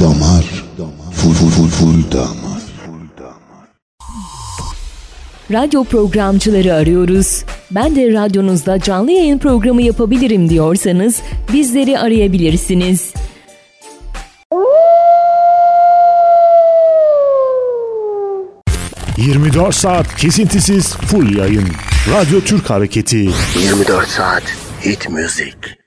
damar, full damar. Radyo programcıları arıyoruz. Ben de radyonuzda canlı yayın programı yapabilirim diyorsanız bizleri arayabilirsiniz. ...24 saat kesintisiz full yayın. Radyo Türk Hareketi. 24 saat hit müzik.